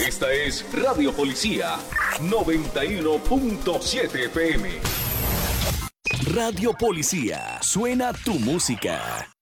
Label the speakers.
Speaker 1: Esta es Radio Policía 91.7 FM.
Speaker 2: Radio Policía, suena tu música.